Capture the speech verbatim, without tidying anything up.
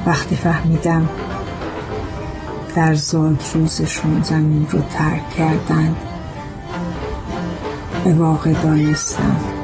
وقتی فهمیدم در زاد روزشون زمین رو ترک کردند، به واقع دانستم